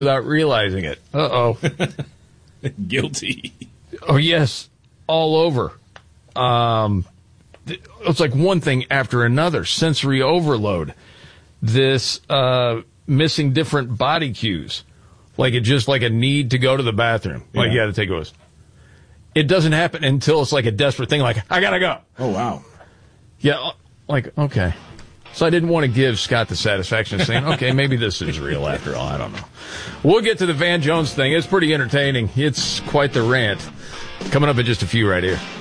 without realizing it. Uh-oh. Guilty. Oh, yes. All over. It's like one thing after another. Sensory overload. This missing different body cues. Like it just like a need to go to the bathroom. Like you got to take a whiz. It doesn't happen until it's like a desperate thing. Like, I got to go. Oh, wow. Yeah. Like, okay. So I didn't want to give Scott the satisfaction of saying, okay, maybe this is real after all. I don't know. We'll get to the Van Jones thing. It's pretty entertaining. It's quite the rant. Coming up in just a few right here.